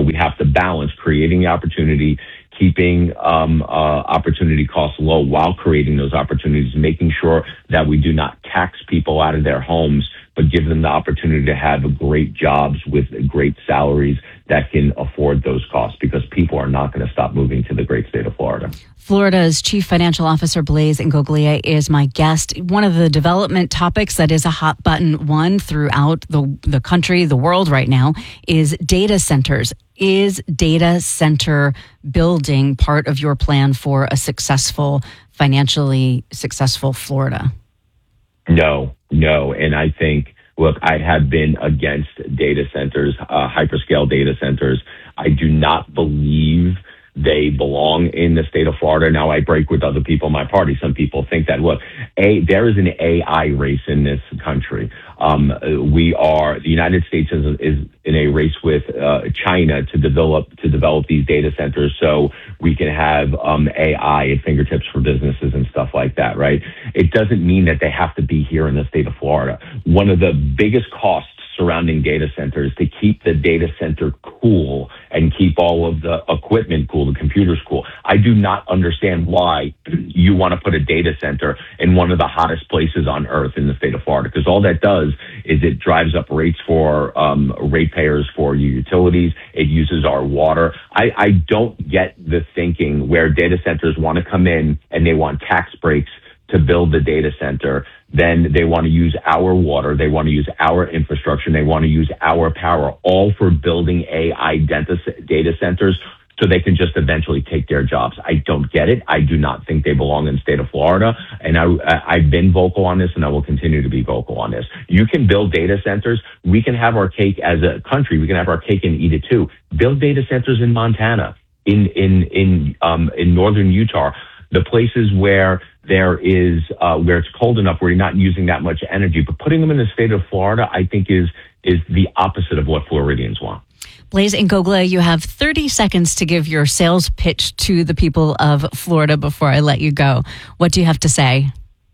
we have to balance creating the opportunity, keeping opportunity costs low while creating those opportunities, making sure that we do not tax people out of their homes, but give them the opportunity to have great jobs with great salaries that can afford those costs, because people are not going to stop moving to the great state of Florida. Florida's Chief Financial Officer, Blaise Ingoglia, is my guest. One of the development topics that is a hot button one throughout the country, the world right now, is data centers. Is data center building part of your plan for a financially successful Florida? No. And I think, look, I have been against data centers, hyperscale data centers. I do not believe they belong in the state of Florida. Now, I break with other people in my party. Some people think that, look, there is an AI race in this country. The United States is in a race with China to develop these data centers so we can have AI at fingertips for businesses and stuff like that, right? It doesn't mean that they have to be here in the state of Florida. One of the biggest costs surrounding data centers to keep the data center cool and keep all of the equipment cool, the computers cool. I do not understand why you want to put a data center in one of the hottest places on earth in the state of Florida, because all that does is it drives up rates for ratepayers for your utilities. It uses our water. I don't get the thinking where data centers want to come in and they want tax breaks to build the data center. Then they want to use our water, they want to use our infrastructure, and they want to use our power, all for building AI data centers so they can just eventually take their jobs. I don't get it. I do not think they belong in the state of Florida. And I've been vocal on this, and I will continue to be vocal on this. You can build data centers. We can have our cake as a country. We can have our cake and eat it too. Build data centers in Montana, in northern Utah, the places where there is where it's cold enough where you're not using that much energy. But putting them in the state of Florida, I think is the opposite of what Floridians want. Blaise Ingoglia, you have 30 seconds to give your sales pitch to the people of Florida before I let you go. What do you have to say?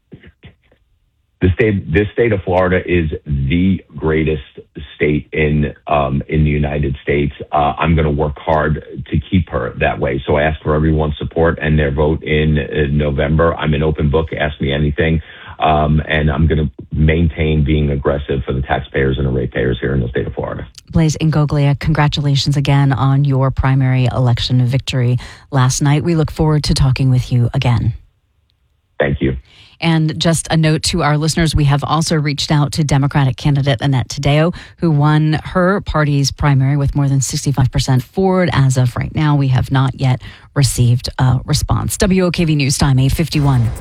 This state of Florida is the greatest state in the United States. I'm going to work hard to keep her that way. So I ask for everyone's support and their vote in November. I'm an open book. Ask me anything. And I'm going to maintain being aggressive for the taxpayers and the ratepayers here in the state of Florida. Blaise Ingoglia, congratulations again on your primary election victory last night. We look forward to talking with you again. Thank you. And just a note to our listeners, we have also reached out to Democratic candidate Annette Taddeo, who won her party's primary with more than 65% forward. As of right now, we have not yet received a response. WOKV News Time, 8:51.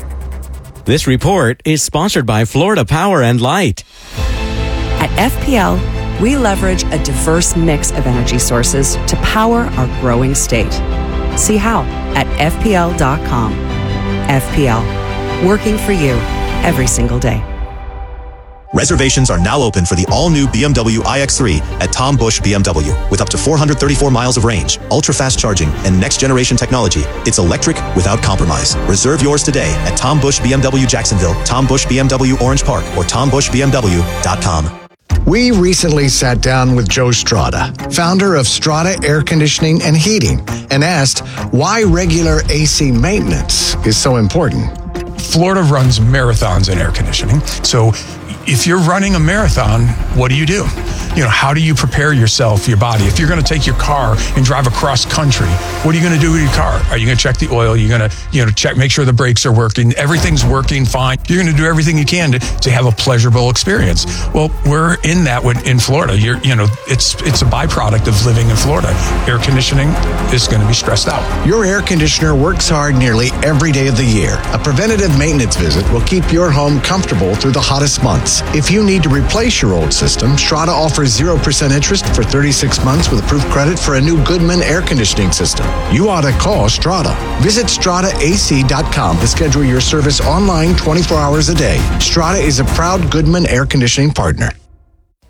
This report is sponsored by Florida Power and Light. At FPL, we leverage a diverse mix of energy sources to power our growing state. See how at FPL.com. FPL, working for you every single day. Reservations are now open for the all-new BMW iX3 at Tom Busch BMW. With up to 434 miles of range, ultra-fast charging, and next-generation technology, it's electric without compromise. Reserve yours today at Tom Busch BMW Jacksonville, Tom Busch BMW Orange Park, or TomBuschBMW.com. We recently sat down with Joe Strada, founder of Strada Air Conditioning and Heating, and asked why regular AC maintenance is so important. Florida runs marathons in air conditioning. So if you're running a marathon, what do? How do you prepare yourself, your body? If you're going to take your car and drive across country, what are you going to do with your car? Are you going to check the oil? You're going to, check, make sure the brakes are working. Everything's working fine. You're going to do everything you can to have a pleasurable experience. Well, we're in that in Florida. It's a byproduct of living in Florida. Air conditioning is going to be stressed out. Your air conditioner works hard nearly every day of the year. A preventative maintenance visit will keep your home comfortable through the hottest months. If you need to replace your old system, Strada offers 0% interest for 36 months with approved credit for a new Goodman air conditioning system. You ought to call Strada. Visit StradaAC.com to schedule your service online 24 hours a day. Strada is a proud Goodman air conditioning partner.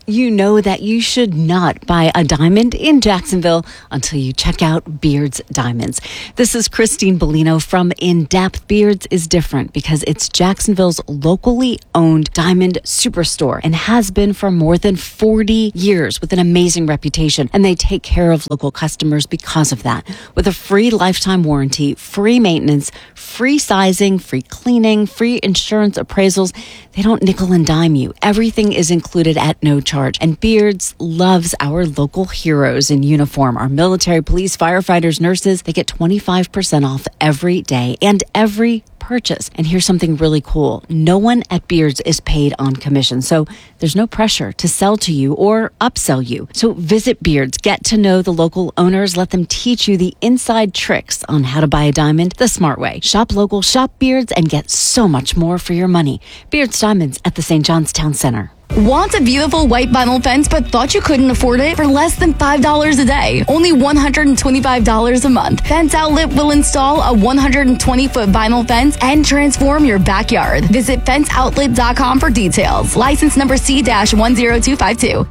you know that you should not buy a diamond in Jacksonville until you check out Beards Diamonds. This is Christine Bellino from In Depth. Beards is different because it's Jacksonville's locally owned diamond superstore and has been for more than 40 years with an amazing reputation. And they take care of local customers because of that. With a free lifetime warranty, free maintenance, free sizing, free cleaning, free insurance appraisals. They don't nickel and dime you. Everything is included at no charge. And Beards loves our local heroes in uniform. Our military, police, firefighters, nurses, they get 25% off every day and every purchase. And here's something really cool. No one at Beards is paid on commission, so there's no pressure to sell to you or upsell you. So visit Beards, get to know the local owners, let them teach you the inside tricks on how to buy a diamond the smart way. Shop local, shop Beards, and get so much more for your money. Beards Diamonds at the St. John's Town Center. Want a beautiful white vinyl fence but thought you couldn't afford it? For less than $5 a day, only $125 a month, Fence Outlet will install a 120-foot vinyl fence and transform your backyard. Visit fenceoutlet.com for details. License number C-10252.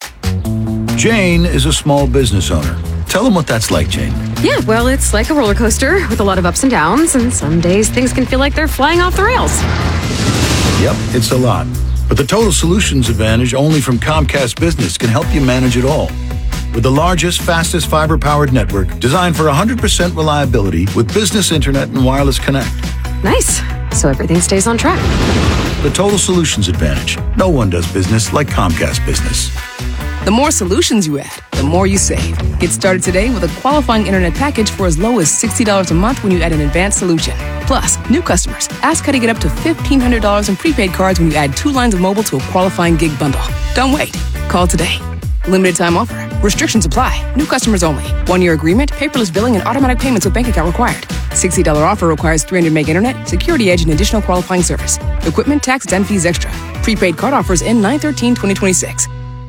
Jane is a small business owner. Tell them what that's like, Jane. Yeah, well, it's like a roller coaster with a lot of ups and downs, and some days things can feel like they're flying off the rails. Yep, it's a lot. But the Total Solutions Advantage only from Comcast Business can help you manage it all. With the largest, fastest fiber-powered network designed for 100% reliability with business internet and wireless connect. Nice. So everything stays on track. The Total Solutions Advantage. No one does business like Comcast Business. The more solutions you add, the more you save. Get started today with a qualifying internet package for as low as $60 a month when you add an advanced solution. Plus, new customers, ask how to get up to $1,500 in prepaid cards when you add 2 lines of mobile to a qualifying gig bundle. Don't wait. Call today. Limited time offer. Restrictions apply. New customers only. 1-year agreement, paperless billing, and automatic payments with bank account required. $60 offer requires 300 meg internet, security edge, and additional qualifying service. Equipment, tax, and fees extra. Prepaid card offers end 9/13/2026.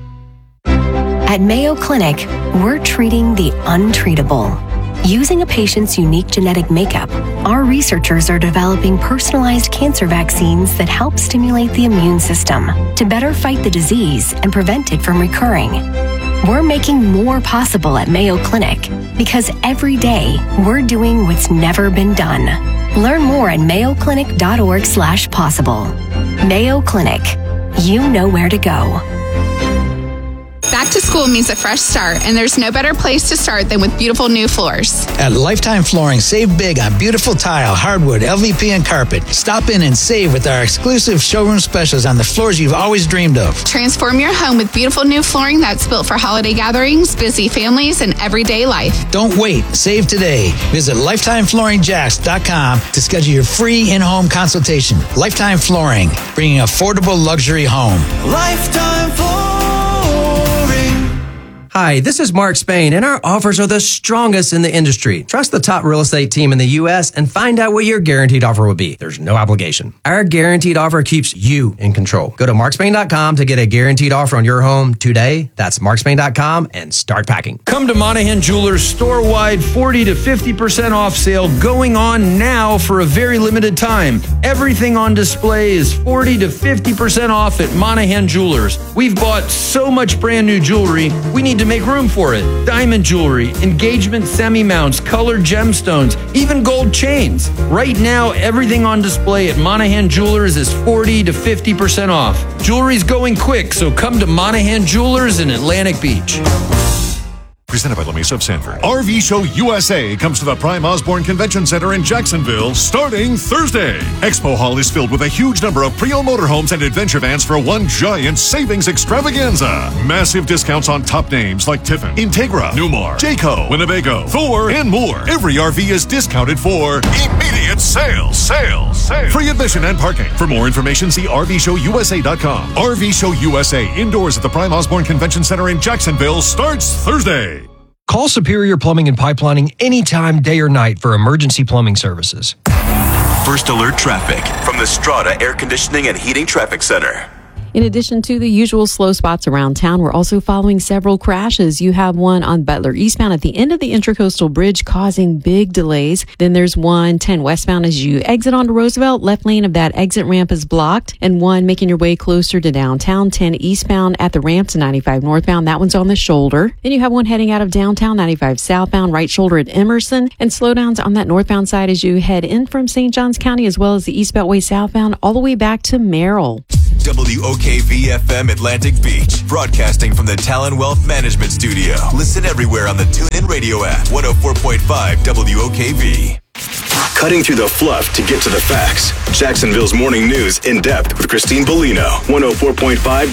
At Mayo Clinic, we're treating the untreatable. Using a patient's unique genetic makeup, our researchers are developing personalized cancer vaccines that help stimulate the immune system to better fight the disease and prevent it from recurring. We're making more possible at Mayo Clinic because every day we're doing what's never been done. Learn more at mayoclinic.org/possible. Mayo Clinic. You know where to go. Back to school means a fresh start, and there's no better place to start than with beautiful new floors. At Lifetime Flooring, save big on beautiful tile, hardwood, LVP, and carpet. Stop in and save with our exclusive showroom specials on the floors you've always dreamed of. Transform your home with beautiful new flooring that's built for holiday gatherings, busy families, and everyday life. Don't wait. Save today. Visit LifetimeFlooringJax.com to schedule your free in-home consultation. Lifetime Flooring, bringing affordable luxury home. Lifetime Flooring. Hi, this is Mark Spain, and our offers are the strongest in the industry. Trust the top real estate team in the U.S. and find out what your guaranteed offer will be. There's no obligation. Our guaranteed offer keeps you in control. Go to markspain.com to get a guaranteed offer on your home today. That's markspain.com and start packing. Come to Monahan Jewelers store-wide 40 to 50% off sale going on now for a very limited time. Everything on display is 40 to 50% off at Monahan Jewelers. We've bought so much brand new jewelry, we need to make room for it. Diamond jewelry, engagement semi-mounts, colored gemstones, even gold chains. Right now, everything on display at Monahan Jewelers is 40 to 50% off. Jewelry's going quick, so come to Monahan Jewelers in Atlantic Beach. Presented by LeMay of Sanford. RV Show USA comes to the Prime Osborne Convention Center in Jacksonville starting Thursday. Expo Hall is filled with a huge number of pre-owned motorhomes and adventure vans for one giant savings extravaganza. Massive discounts on top names like Tiffin, Integra, Newmar, Jayco, Winnebago, Thor, and more. Every RV is discounted for immediate sales. Free admission and parking. For more information, see RVShowUSA.com. RV Show USA indoors at the Prime Osborne Convention Center in Jacksonville starts Thursday. Call Superior Plumbing and Pipelining anytime, day or night for emergency plumbing services. First alert traffic from the Strata Air Conditioning and Heating Traffic Center. In addition to the usual slow spots around town, we're also following several crashes. You have one on Butler eastbound at the end of the Intracoastal Bridge causing big delays. Then there's 110 westbound as you exit onto Roosevelt. Left lane of that exit ramp is blocked. And one making your way closer to downtown. 10 eastbound at the ramp to 95 northbound. That one's on the shoulder. Then you have one heading out of downtown, 95 southbound, right shoulder at Emerson. And slowdowns on that northbound side as you head in from St. Johns County as well as the East Beltway southbound all the way back to Merrill. WOKV-FM Atlantic Beach, broadcasting from the Talon Wealth Management Studio. Listen everywhere on the TuneIn Radio app, 104.5 WOKV. Cutting through the fluff to get to the facts. Jacksonville's Morning News in depth with Christine Bellino, 104.5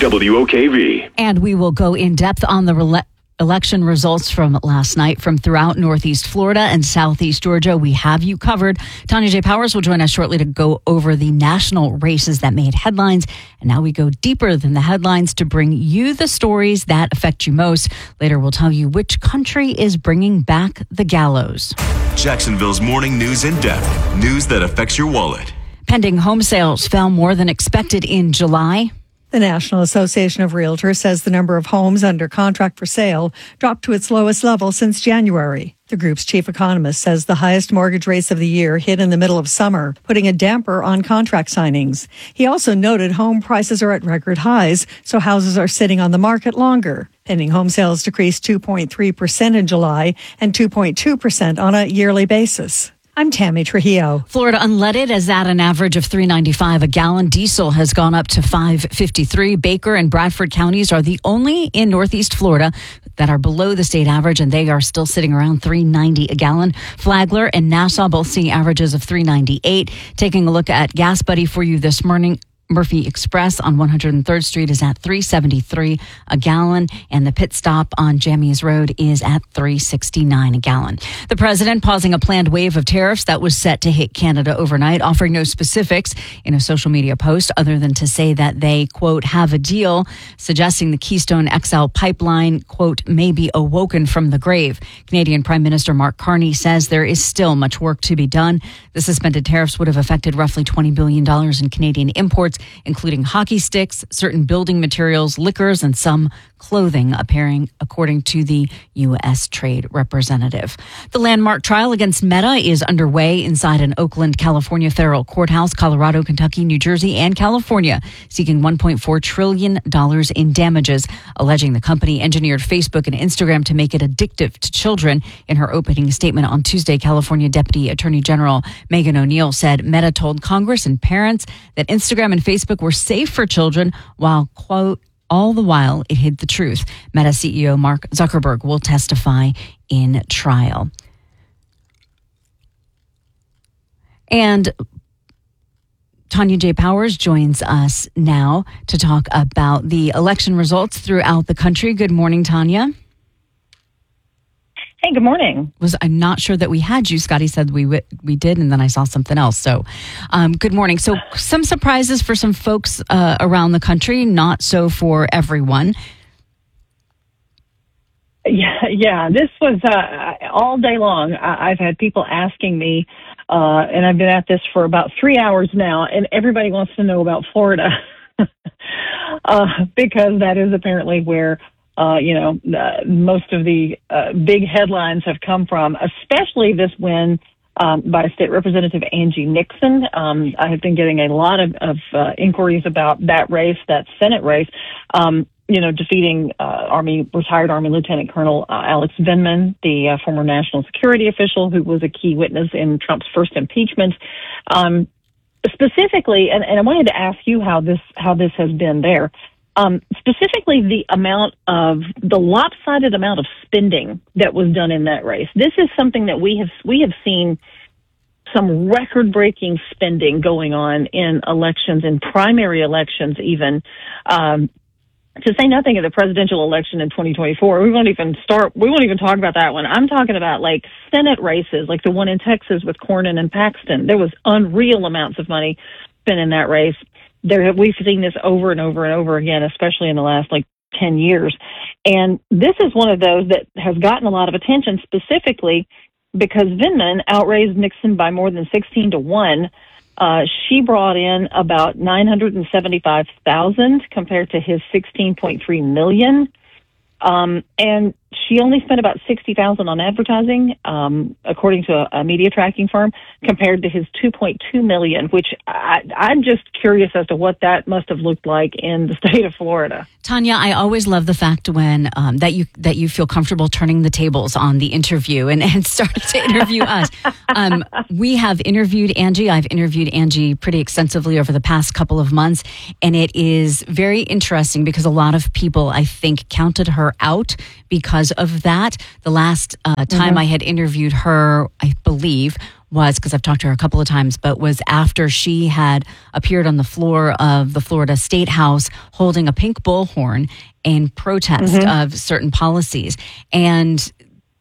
WOKV. And we will go in depth on the election results from last night from throughout Northeast Florida and Southeast Georgia. We have you covered. Tanya J. Powers will join us shortly to go over the national races that made headlines. And now we go deeper than the headlines to bring you the stories that affect you most. Later, we'll tell you which country is bringing back the gallows. Jacksonville's Morning News in depth. News that affects your wallet. Pending home sales fell more than expected in July. The National Association of Realtors says the number of homes under contract for sale dropped to its lowest level since January. The group's chief economist says the highest mortgage rates of the year hit in the middle of summer, putting a damper on contract signings. He also noted home prices are at record highs, so houses are sitting on the market longer. Pending home sales decreased 2.3% in July and 2.2% on a yearly basis. I'm Tammy Trujillo. Florida unleaded is at an average of $3.95 a gallon. Diesel has gone up to $5.53. Baker and Bradford counties are the only in Northeast Florida that are below the state average, and they are still sitting around $3.90 a gallon. Flagler and Nassau both seeing averages of $3.98. Taking a look at Gas Buddy for you this morning. Murphy Express on 103rd Street is at $3.73 a gallon, and the pit stop on Jammies Road is at $3.69 a gallon. The president pausing a planned wave of tariffs that was set to hit Canada overnight, offering no specifics in a social media post other than to say that they, quote, have a deal, suggesting the Keystone XL pipeline, quote, may be awoken from the grave. Canadian Prime Minister Mark Carney says there is still much work to be done. The suspended tariffs would have affected roughly $20 billion in Canadian imports, including hockey sticks, certain building materials, liquors, and some clothing, according to the U.S. Trade Representative. The landmark trial against Meta is underway inside an Oakland, California federal courthouse. Colorado, Kentucky, New Jersey, and California seeking $1.4 trillion in damages, alleging the company engineered Facebook and Instagram to make it addictive to children. In her opening statement on Tuesday, California Deputy Attorney General Megan O'Neill said Meta told Congress and parents that Instagram and Facebook were safe for children while, quote, all the while it hid the truth. Meta CEO Mark Zuckerberg will testify in trial. And Tanya J. Powers joins us now to talk about the election results throughout the country. Good morning, Tanya. Hey, good morning. I'm not sure that we had you. Scotty said we did, and then I saw something else. So, good morning. So, some surprises for some folks around the country, not so for everyone. Yeah. This was all day long. I've had people asking me, and I've been at this for about 3 hours now, and everybody wants to know about Florida because that is apparently where most of the big headlines have come from, especially this win by State Representative Angie Nixon. I have been getting a lot of inquiries about that race, that Senate race, defeating retired Army Lieutenant Colonel Alex Vindman, the former national security official who was a key witness in Trump's first impeachment. Specifically, and I wanted to ask you how this has been there. Specifically, the lopsided amount of spending that was done in that race. This is something that we have seen some record-breaking spending going on in elections, in primary elections, even. To say nothing of the presidential election in 2024, we won't even talk about that one. I'm talking about like Senate races, like the one in Texas with Cornyn and Paxton. There was unreal amounts of money spent in that race. We've seen this over and over and over again, especially in the last 10 years. And this is one of those that has gotten a lot of attention specifically because Vindman outraised Nixon by more than 16-1 She brought in about $975,000 compared to his $16.3 million. And she only spent about $60,000 on advertising, according to a media tracking firm, compared to his $2.2 million, which I'm just curious as to what that must have looked like in the state of Florida. Tanya, I always love the fact when that you feel comfortable turning the tables on the interview and start to interview us. We have interviewed Angie. I've interviewed Angie pretty extensively over the past couple of months, and it is very interesting because a lot of people, I think, counted her out because of that. The last time I had interviewed her, I believe, was, because I've talked to her a couple of times, but was after she had appeared on the floor of the Florida State House holding a pink bullhorn in protest of certain policies. And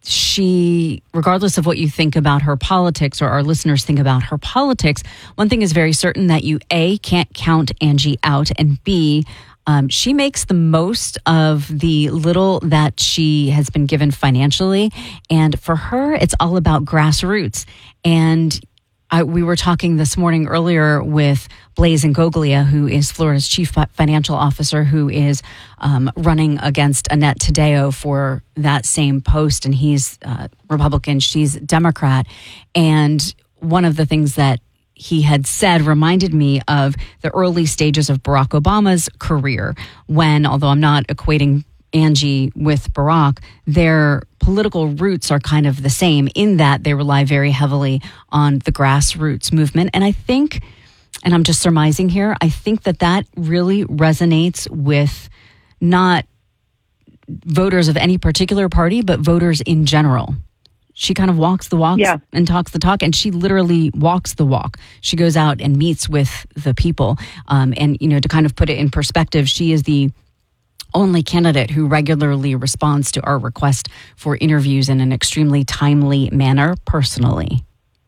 she, regardless of what you think about her politics or our listeners think about her politics, one thing is very certain, that you, A, can't count Angie out, and B, she makes the most of the little that she has been given financially. And for her, it's all about grassroots. And we were talking this morning earlier with Blaise Ingoglia, who is Florida's chief financial officer, who is running against Annette Taddeo for that same post. And he's Republican, she's Democrat. And one of the things that he had said reminded me of the early stages of Barack Obama's career, when, although I'm not equating Angie with Barack, their political roots are kind of the same in that they rely very heavily on the grassroots movement. And I think, and I'm just surmising here, I think that really resonates with not voters of any particular party, but voters in general. She kind of walks the walk and talks the talk, and she literally walks the walk. She goes out and meets with the people. And, you know, to kind of put it in perspective, she is the only candidate who regularly responds to our request for interviews in an extremely timely manner personally.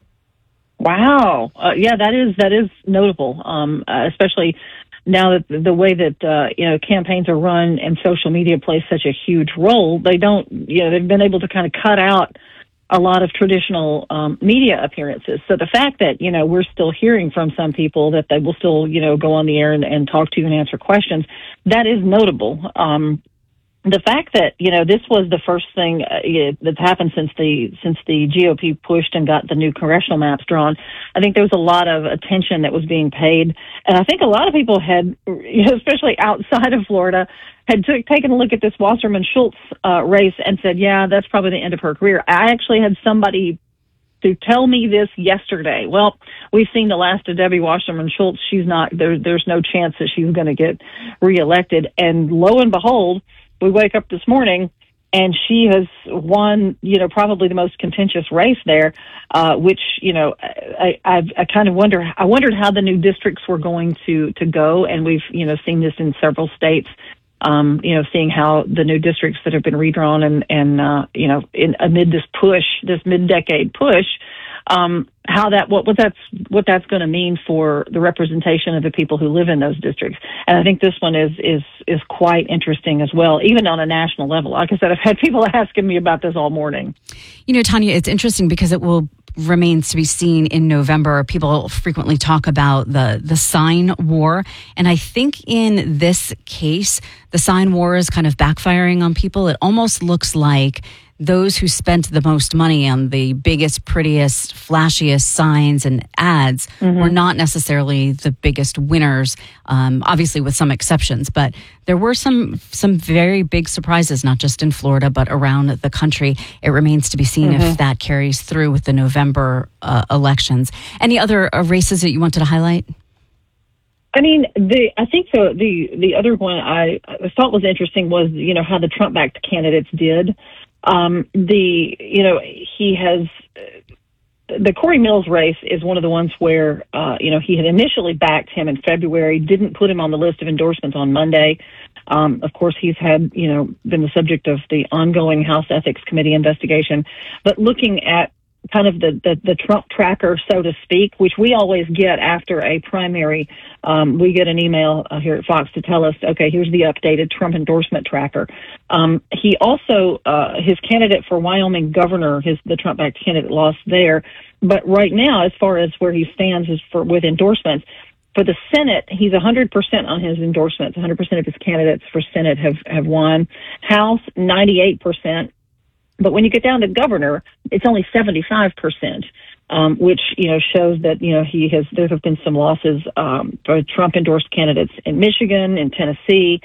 Wow. That is notable, especially now that the way that, campaigns are run and social media plays such a huge role. They've been able to kind of cut out a lot of traditional media appearances. So the fact that, we're still hearing from some people that they will still, go on the air and talk to you and answer questions, that is notable. The fact that, this was the first thing that's happened since the GOP pushed and got the new congressional maps drawn, I think there was a lot of attention that was being paid. And I think a lot of people had, especially outside of Florida, had taken a look at this Wasserman-Schultz race and said, yeah, that's probably the end of her career. I actually had somebody to tell me this yesterday. Well, we've seen the last of Debbie Wasserman-Schultz. She's not, there's no chance that she's going to get reelected. And lo and behold, we wake up this morning and she has won, probably the most contentious race there, which, I kind of wondered how the new districts were going to go. And we've, seen this in several states, seeing how the new districts that have been redrawn and amid this mid-decade push, what that's going to mean for the representation of the people who live in those districts. And I think this one is quite interesting as well, even on a national level. Like I said, I've had people asking me about this all morning. Tanya, it's interesting because it remains to be seen in November. People frequently talk about the sign war. And I think in this case, the sign war is kind of backfiring on people. It almost looks like those who spent the most money on the biggest, prettiest, flashiest signs and ads were not necessarily the biggest winners, obviously with some exceptions. But there were some very big surprises, not just in Florida, but around the country. It remains to be seen if that carries through with the November elections. Any other races that you wanted to highlight? I mean, I think the other one I thought was interesting was, how the Trump-backed candidates did. The Corey Mills race is one of the ones where, he had initially backed him in February, didn't put him on the list of endorsements on Monday. Of course, he's had, been the subject of the ongoing House Ethics Committee investigation. But looking at kind of the Trump tracker, so to speak, which we always get after a primary. We get an email here at Fox to tell us, okay, here's the updated Trump endorsement tracker. He also, his candidate for Wyoming governor, the Trump-backed candidate, lost there. But right now, as far as where he stands is with endorsements, for the Senate, he's 100% on his endorsements. 100% of his candidates for Senate have won. House, 98%. But when you get down to governor, it's only 75%, which, shows that, there have been some losses for Trump-endorsed candidates in Michigan, in Tennessee.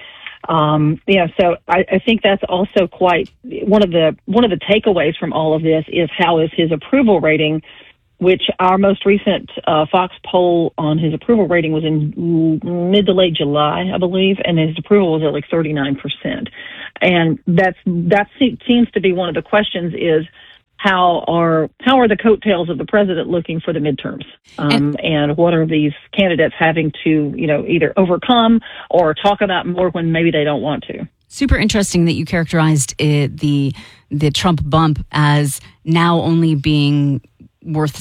So I think that's also quite one of the takeaways from all of this is how is his approval rating, which our most recent Fox poll on his approval rating was in mid to late July, I believe, and his approval was at like 39%. And that seems to be one of the questions is how are the coattails of the president looking for the midterms? And what are these candidates having to, either overcome or talk about more when maybe they don't want to? Super interesting that you characterized the Trump bump as now only being worth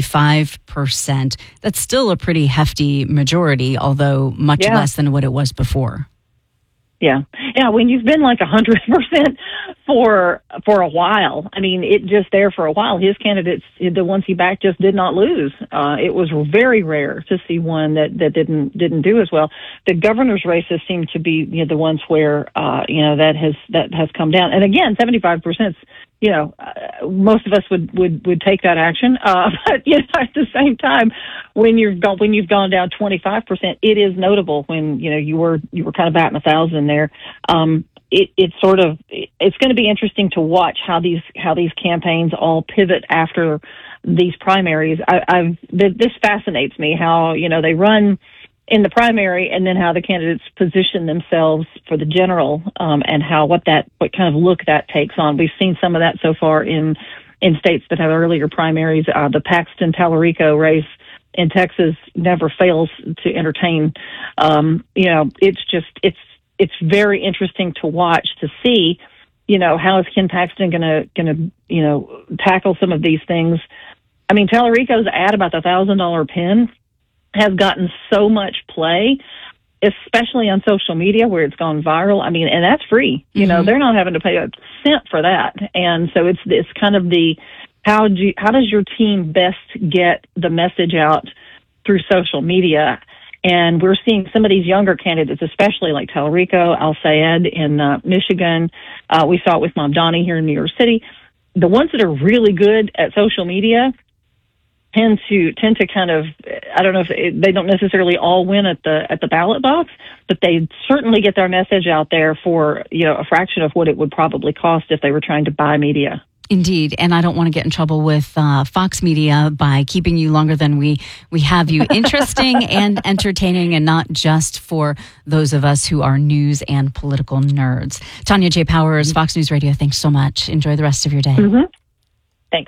75%. That's still a pretty hefty majority, although much less than what it was before. Yeah. When you've been like 100% for a while, I mean, it just there for a while. His candidates, the ones he backed, just did not lose. It was very rare to see one that didn't do as well. The governor's races seem to be the ones where that has come down. And again, 75%. Most of us would take that action. But at the same time, when you've gone down 25%, it is notable when you were kind of batting 1,000 there. It's going to be interesting to watch how these campaigns all pivot after these primaries. This fascinates me how they run in the primary and then how the candidates position themselves for the general, and what kind of look that takes on. We've seen some of that so far in states that have earlier primaries. The Paxton-Tallarico race in Texas never fails to entertain. It's very interesting to watch to see, how is Ken Paxton going to tackle some of these things. I mean, Tallarico's ad about the $1,000 pin has gotten so much play, especially on social media where it's gone viral. I mean, and that's free. They're not having to pay a cent for that. And so it's kind of how does your team best get the message out through social media? And we're seeing some of these younger candidates, especially like Tallarico, Al-Sayed in Michigan. We saw it with Mamdani here in New York City. The ones that are really good at social media tend to kind of, I don't know if they don't necessarily all win at the ballot box, but they certainly get their message out there for a fraction of what it would probably cost if they were trying to buy media. Indeed, and I don't want to get in trouble with Fox Media by keeping you longer than we have you. Interesting and entertaining, and not just for those of us who are news and political nerds. Tanya J. Powers, Fox News Radio, thanks so much. Enjoy the rest of your day. Mm-hmm. Thanks.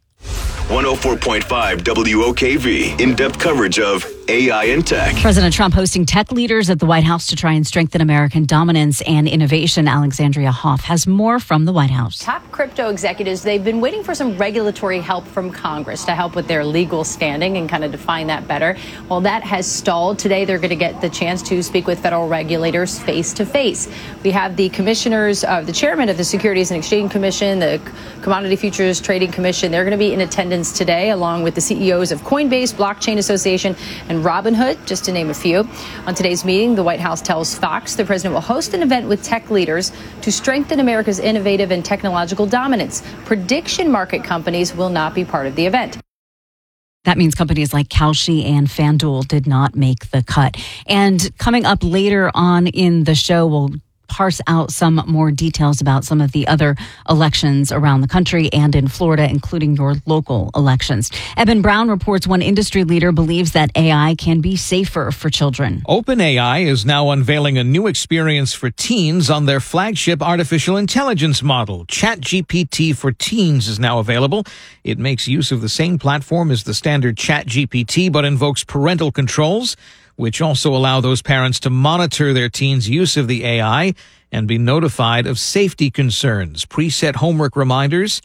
104.5 WOKV. In-depth coverage of AI and tech. President Trump hosting tech leaders at the White House to try and strengthen American dominance and innovation. Alexandria Hoff has more from the White House. Top crypto executives, they've been waiting for some regulatory help from Congress to help with their legal standing and kind of define that better. Well, that has stalled. Today, they're going to get the chance to speak with federal regulators face to face. We have the commissioners, the chairman of the Securities and Exchange Commission, the Commodity Futures Trading Commission. They're going to be in attendance today, along with the CEOs of Coinbase, Blockchain Association, and Robinhood, just to name a few. On today's meeting, the White House tells Fox the president will host an event with tech leaders to strengthen America's innovative and technological dominance. Prediction market companies will not be part of the event. That means companies like Kalshi and FanDuel did not make the cut. And coming up later on in the show, we'll parse out some more details about some of the other elections around the country and in Florida, including your local elections. Eben Brown reports one industry leader believes that AI can be safer for children. OpenAI is now unveiling a new experience for teens on their flagship artificial intelligence model. ChatGPT for Teens is now available. It makes use of the same platform as the standard ChatGPT, but invokes parental controls, which also allow those parents to monitor their teens' use of the AI and be notified of safety concerns, preset homework reminders,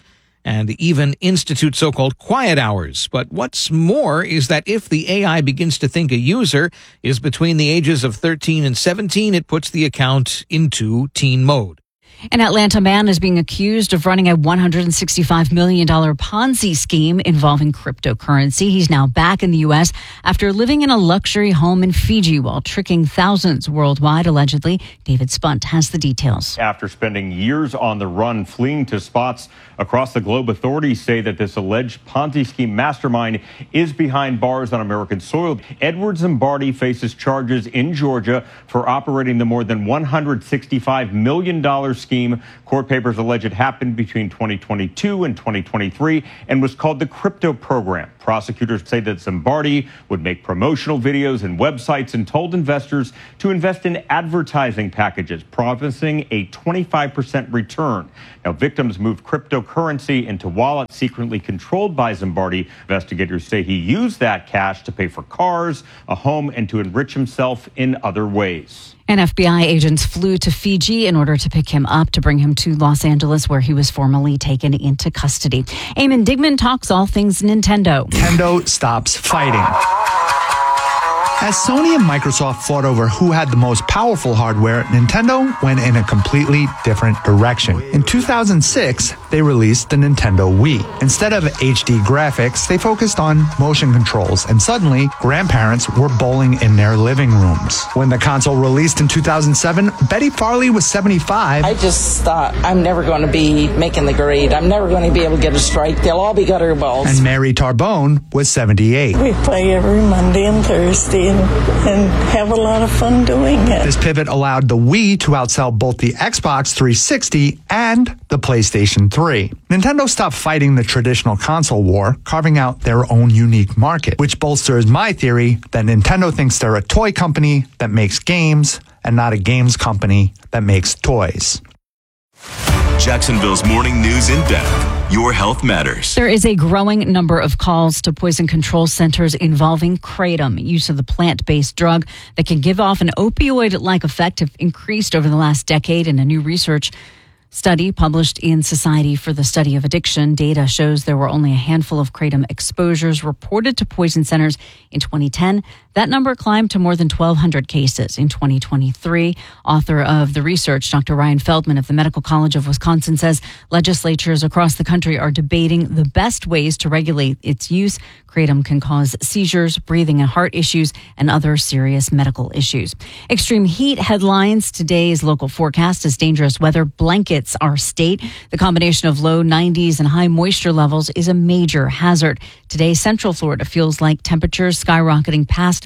and even institute so-called quiet hours. But what's more is that if the AI begins to think a user is between the ages of 13 and 17, it puts the account into teen mode. An Atlanta man is being accused of running a $165 million Ponzi scheme involving cryptocurrency. He's now back in the U.S. after living in a luxury home in Fiji while tricking thousands worldwide, allegedly. David Spunt has the details. After spending years on the run, fleeing to spots across the globe, authorities say that this alleged Ponzi scheme mastermind is behind bars on American soil. Edward Zimbardi faces charges in Georgia for operating the more than $165 million scheme. Court papers allege it happened between 2022 and 2023 and was called the Crypto Program. Prosecutors say that Zimbardi would make promotional videos and websites and told investors to invest in advertising packages, promising a 25% return. Now, victims moved cryptocurrency into wallets secretly controlled by Zimbardi. Investigators say he used that cash to pay for cars, a home, and to enrich himself in other ways. And FBI agents flew to Fiji in order to pick him up to bring him to Los Angeles, where he was formally taken into custody. Eamon Digman talks all things Nintendo. Nintendo stops fighting. As Sony and Microsoft fought over who had the most powerful hardware, Nintendo went in a completely different direction. In 2006, they released the Nintendo Wii. Instead of HD graphics, they focused on motion controls, and suddenly, grandparents were bowling in their living rooms. When the console released in 2007, Betty Farley was 75. I just thought, I'm never going to be making the grade. I'm never going to be able to get a strike. They'll all be gutter balls. And Mary Tarbone was 78. We play every Monday and Thursday and have a lot of fun doing it. This pivot allowed the Wii to outsell both the Xbox 360 and the PlayStation 3. Nintendo stopped fighting the traditional console war, carving out their own unique market, which bolsters my theory that Nintendo thinks they're a toy company that makes games and not a games company that makes toys. Jacksonville's morning news in depth. Your health matters. There is a growing number of calls to poison control centers involving kratom. Use of the plant-based drug that can give off an opioid-like effect have increased over the last decade. In a new research study published in Society for the Study of Addiction, data shows there were only a handful of kratom exposures reported to poison centers in 2010. That number climbed to more than 1,200 cases in 2023. Author of the research, Dr. Ryan Feldman of the Medical College of Wisconsin, says legislatures across the country are debating the best ways to regulate its use. Kratom can cause seizures, breathing and heart issues, and other serious medical issues. Extreme heat headlines today's local forecast as dangerous weather blankets our state. The combination of low 90s and high moisture levels is a major hazard. Today, Central Florida feels like temperatures skyrocketing past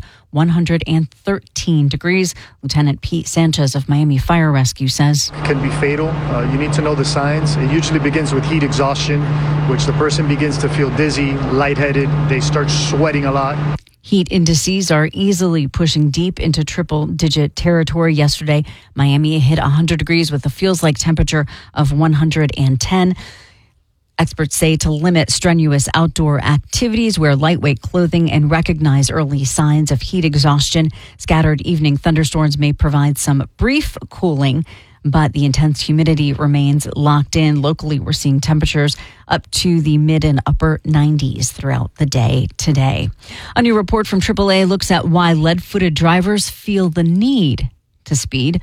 113 degrees. Lieutenant Pete Sanchez of Miami Fire Rescue says it can be fatal. You need to know the signs. It usually begins with heat exhaustion, which the person begins to feel dizzy, lightheaded. They start sweating a lot. Heat indices are easily pushing deep into triple-digit territory. Yesterday, Miami hit 100 degrees with a feels-like temperature of 110. Experts say to limit strenuous outdoor activities, wear lightweight clothing, and recognize early signs of heat exhaustion. Scattered evening thunderstorms may provide some brief cooling, but the intense humidity remains locked in. Locally, we're seeing temperatures up to the mid and upper 90s throughout the day today. A new report from AAA looks at why lead-footed drivers feel the need to speed.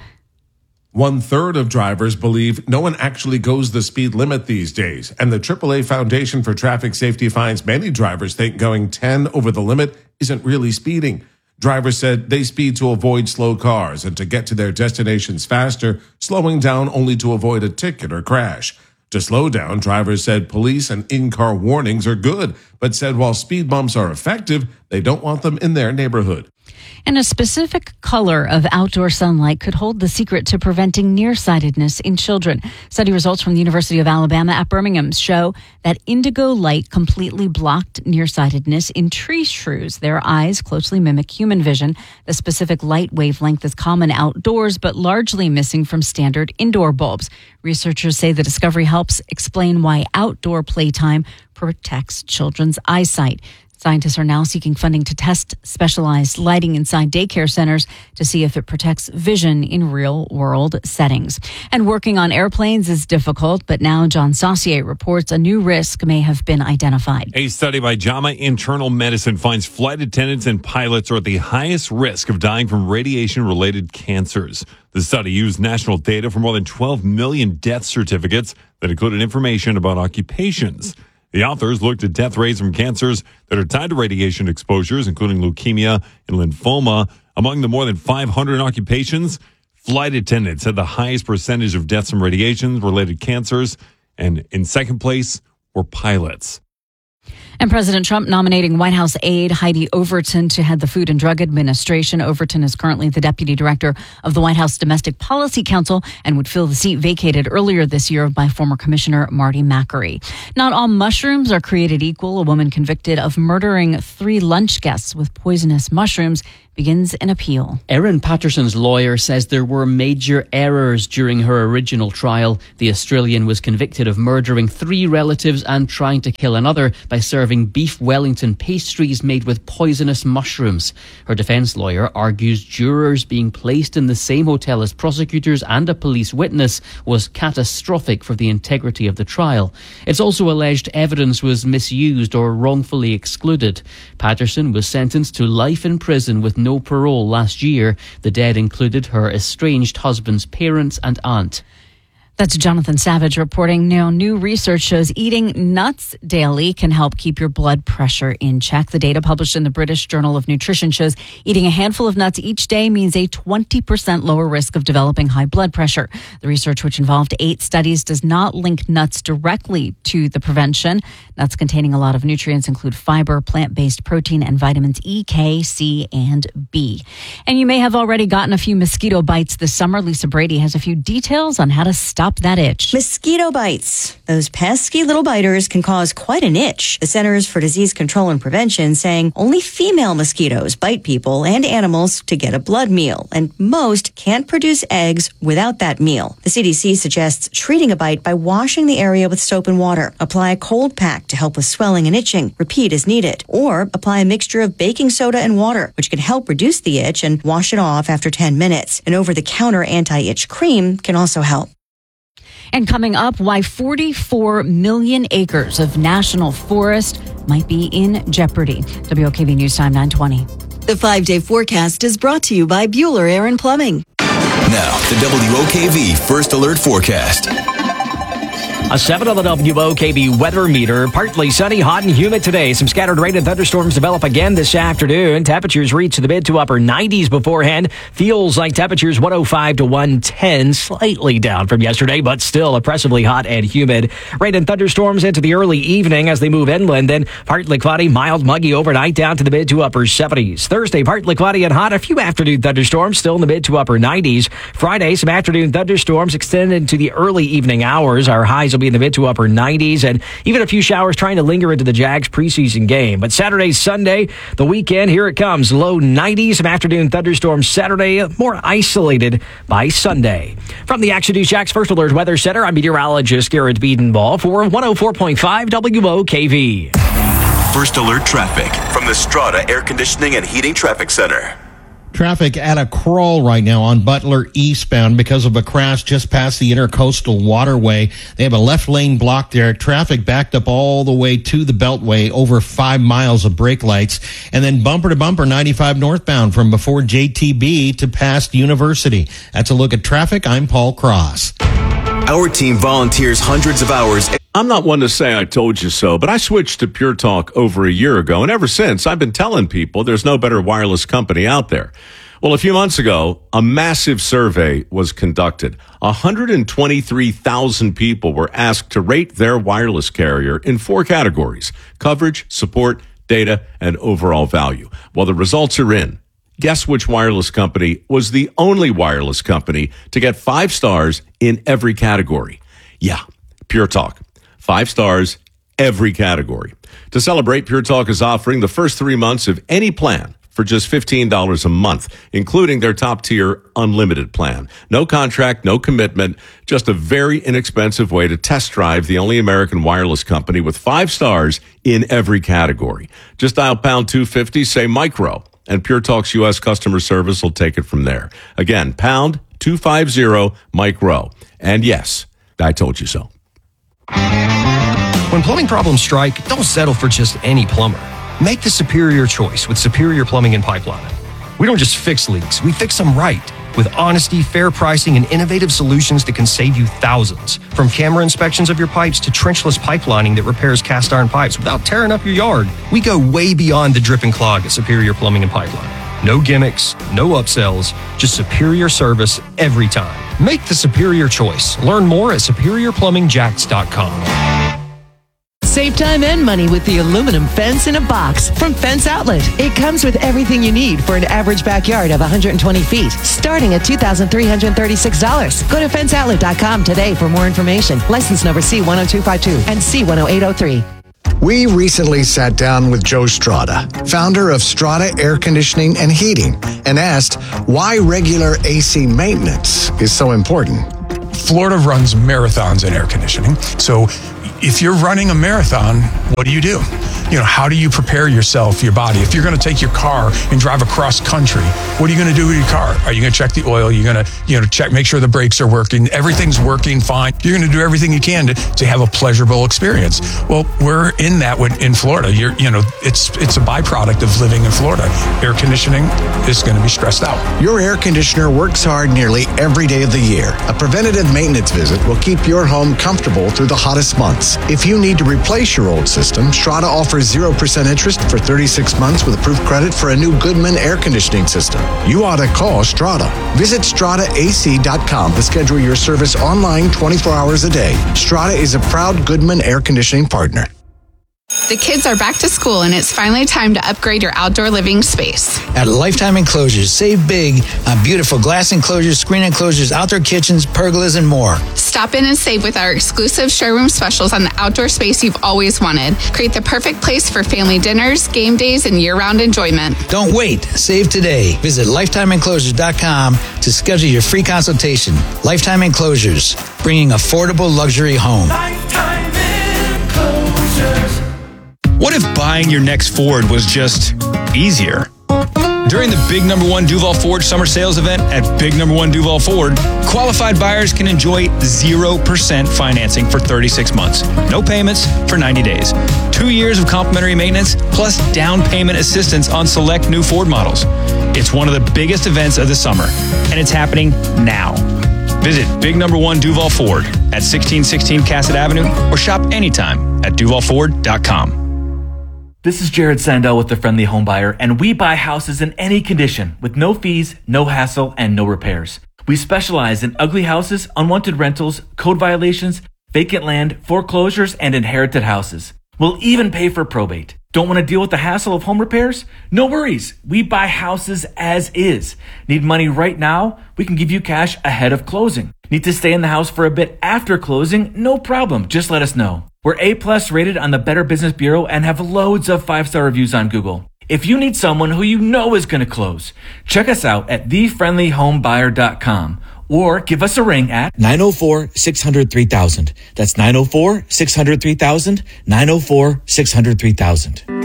1/3 of drivers believe no one actually goes the speed limit these days, and the AAA Foundation for Traffic Safety finds many drivers think going 10 over the limit isn't really speeding. Drivers said they speed to avoid slow cars and to get to their destinations faster, slowing down only to avoid a ticket or crash. To slow down, drivers said police and in-car warnings are good, but said while speed bumps are effective, they don't want them in their neighborhood. And a specific color of outdoor sunlight could hold the secret to preventing nearsightedness in children. Study results from the University of Alabama at Birmingham show that indigo light completely blocked nearsightedness in tree shrews. Their eyes closely mimic human vision. The specific light wavelength is common outdoors, but largely missing from standard indoor bulbs. Researchers say the discovery helps explain why outdoor playtime protects children's eyesight. Scientists are now seeking funding to test specialized lighting inside daycare centers to see if it protects vision in real-world settings. And working on airplanes is difficult, but now John Saucier reports a new risk may have been identified. A study by JAMA Internal Medicine finds flight attendants and pilots are at the highest risk of dying from radiation-related cancers. The study used national data for more than 12 million death certificates that included information about occupations. The authors looked at death rates from cancers that are tied to radiation exposures, including leukemia and lymphoma. Among the more than 500 occupations, flight attendants had the highest percentage of deaths from radiation-related cancers, and in second place were pilots. And President Trump nominating White House aide Heidi Overton to head the Food and Drug Administration. Overton is currently the deputy director of the White House Domestic Policy Council and would fill the seat vacated earlier this year by former Commissioner Marty Makary. Not all mushrooms are created equal. A woman convicted of murdering 3 lunch guests with poisonous mushrooms begins an appeal. Erin Patterson's lawyer says there were major errors during her original trial. The Australian was convicted of murdering 3 relatives and trying to kill another by serving beef Wellington pastries made with poisonous mushrooms. Her defence lawyer argues jurors being placed in the same hotel as prosecutors and a police witness was catastrophic for the integrity of the trial. It's also alleged evidence was misused or wrongfully excluded. Patterson was sentenced to life in prison with no parole last year. The dead included her estranged husband's parents and aunt. That's Jonathan Savage reporting. Now, new research shows eating nuts daily can help keep your blood pressure in check. The data published in the British Journal of Nutrition shows eating a handful of nuts each day means a 20% lower risk of developing high blood pressure. The research, which involved 8 studies, does not link nuts directly to the prevention. Nuts containing a lot of nutrients include fiber, plant-based protein, and vitamins E, K, C, and B. And you may have already gotten a few mosquito bites this summer. Lisa Brady has a few details on how to stop that itch. Mosquito bites. Those pesky little biters can cause quite an itch. The Centers for Disease Control and Prevention saying only female mosquitoes bite people and animals to get a blood meal, and most can't produce eggs without that meal. The CDC suggests treating a bite by washing the area with soap and water. Apply a cold pack to help with swelling and itching. Repeat as needed. Or apply a mixture of baking soda and water, which can help reduce the itch, and wash it off after 10 minutes. An over-the-counter anti-itch cream can also help. And coming up, why 44 million acres of national forest might be in jeopardy. WOKV News Time 920. The 5-day forecast is brought to you by Bueller Air & Plumbing. Now, the WOKV First Alert Forecast. A 7 on the WOKV weather meter. Partly sunny, hot and humid today. Some scattered rain and thunderstorms develop again this afternoon. Temperatures reach the mid to upper 90s beforehand. Feels like temperatures 105 to 110. Slightly down from yesterday, but still oppressively hot and humid. Rain and thunderstorms into the early evening as they move inland. Then partly cloudy, mild, muggy overnight down to the mid to upper 70s. Thursday, partly cloudy and hot. A few afternoon thunderstorms still in the mid to upper 90s. Friday, some afternoon thunderstorms extend into the early evening hours. Our highs will be in the mid to upper 90s, and even a few showers trying to linger into the Jags preseason game. But Saturday, Sunday, the weekend, here it comes. Low 90s, some afternoon thunderstorms Saturday, more isolated by Sunday. From the Action News Jax First Alert Weather Center, I'm meteorologist Garrett Biedenball for 104.5 WOKV. First Alert Traffic from the Strata Air Conditioning and Heating Traffic Center. Traffic at a crawl right now on Butler eastbound because of a crash just past the Intercoastal Waterway. They have a left lane blocked there. Traffic backed up all the way to the Beltway, over 5 miles of brake lights. And then bumper to bumper 95 northbound from before JTB to past University. That's a look at traffic. I'm Paul Cross. Our team volunteers hundreds of hours. I'm not one to say I told you so, but I switched to Pure Talk over a year ago, and ever since, I've been telling people there's no better wireless company out there. Well, a few months ago, a massive survey was conducted. 123,000 people were asked to rate their wireless carrier in 4 categories: coverage, support, data, and overall value. Well, the results are in. Guess which wireless company was the only wireless company to get 5 stars in every category? Yeah, Pure Talk. 5 stars, every category. To celebrate, Pure Talk is offering the first 3 months of any plan for just $15 a month, including their top-tier unlimited plan. No contract, no commitment, just a very inexpensive way to test drive the only American wireless company with 5 stars in every category. Just dial pound 250, say micro, and Pure Talk's U.S. customer service will take it from there. Again, pound 250 micro. And yes, I told you so. When plumbing problems strike, don't settle for just any plumber. Make the superior choice with Superior Plumbing and Pipeline. We don't just fix leaks, we fix them right. With honesty, fair pricing, and innovative solutions that can save you thousands. From camera inspections of your pipes to trenchless pipelining that repairs cast iron pipes without tearing up your yard. We go way beyond the drip and clog at Superior Plumbing and Pipeline. No gimmicks, no upsells, just superior service every time. Make the superior choice. Learn more at superiorplumbingjacks.com. Save time and money with the aluminum fence in a box from Fence Outlet. It comes with everything you need for an average backyard of 120 feet, starting at $2,336. Go to fenceoutlet.com today for more information. License number C10252 and C10803. We recently sat down with Joe Strada, founder of Strada Air Conditioning and Heating, and asked why regular AC maintenance is so important. Florida runs marathons in air conditioning. So if you're running a marathon, what do? How do you prepare yourself, your body? If you're going to take your car and drive across country, what are you going to do with your car? Are you going to check the oil? You're going to, check, make sure the brakes are working. Everything's working fine. You're going to do everything you can to have a pleasurable experience. Well, we're in that in Florida. It's a byproduct of living in Florida. Air conditioning is going to be stressed out. Your air conditioner works hard nearly every day of the year. A preventative maintenance visit will keep your home comfortable through the hottest months. If you need to replace your old system, Strada offers 0% interest for 36 months with approved credit for a new Goodman air conditioning system. You ought to call Strada. Visit StradaAC.com to schedule your service online 24 hours a day. Strada is a proud Goodman air conditioning partner. The kids are back to school, and it's finally time to upgrade your outdoor living space. At Lifetime Enclosures, save big on beautiful glass enclosures, screen enclosures, outdoor kitchens, pergolas, and more. Stop in and save with our exclusive showroom specials on the outdoor space you've always wanted. Create the perfect place for family dinners, game days, and year-round enjoyment. Don't wait. Save today. Visit LifetimeEnclosures.com to schedule your free consultation. Lifetime Enclosures, bringing affordable luxury home. Lifetime Enclosures. What if buying your next Ford was just easier? During the Big Number One Duval Ford Summer Sales Event at Big Number One Duval Ford, qualified buyers can enjoy 0% financing for 36 months. No payments for 90 days. 2 years of complimentary maintenance, plus down payment assistance on select new Ford models. It's one of the biggest events of the summer, and it's happening now. Visit Big Number One Duval Ford at 1616 Cassett Avenue or shop anytime at DuvalFord.com. This is Jared Sandell with The Friendly Home Buyer, and we buy houses in any condition with no fees, no hassle, and no repairs. We specialize in ugly houses, unwanted rentals, code violations, vacant land, foreclosures, and inherited houses. We'll even pay for probate. Don't want to deal with the hassle of home repairs? No worries. We buy houses as is. Need money right now? We can give you cash ahead of closing. Need to stay in the house for a bit after closing? No problem. Just let us know. We're A+ rated on the Better Business Bureau and have loads of 5-star reviews on Google. If you need someone who you know is going to close, check us out at thefriendlyhomebuyer.com or give us a ring at 904-600-3000. That's 904-600-3000, 904-600-3000.